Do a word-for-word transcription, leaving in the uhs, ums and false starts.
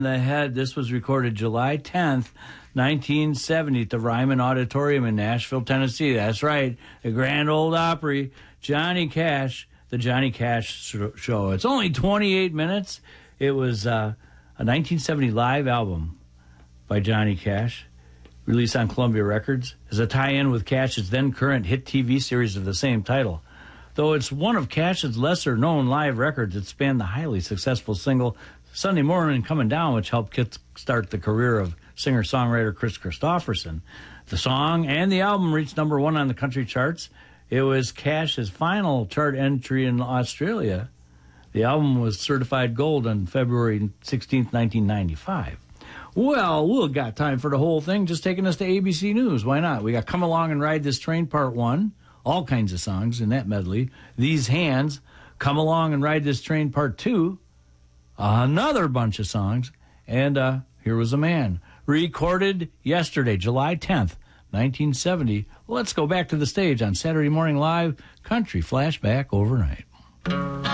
The head. This was recorded July tenth, nineteen seventy at the Ryman Auditorium in Nashville, Tennessee. That's right, the Grand Ole Opry. Johnny Cash, the Johnny Cash Show. It's only twenty-eight minutes. It was uh, a nineteen seventy live album by Johnny Cash, released on Columbia Records, as a tie-in with Cash's then-current hit T V series of the same title. Though it's one of Cash's lesser-known live records, it spanned the highly successful single Sunday Morning Coming Down, which helped kick-start the career of singer-songwriter Chris Christopherson. The song and the album reached number one on the country charts. It was Cash's final chart entry in Australia. The album was certified gold on February sixteenth, nineteen ninety-five. Well, we've got time for the whole thing, just taking us to A B C News. Why not? We got Come Along and Ride This Train, Part one. All kinds of songs in that medley. These Hands, Come Along and Ride This Train, Part two. Another bunch of songs. And uh, Here Was a Man, recorded yesterday, July tenth, nineteen seventy. Let's go back to the stage on Saturday Morning Live, Country Flashback Overnight.